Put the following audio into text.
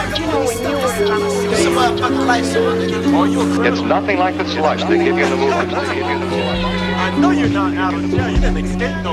It's nothing like the slush they give you in the movies. I know you're not out of jail. You didn't escape no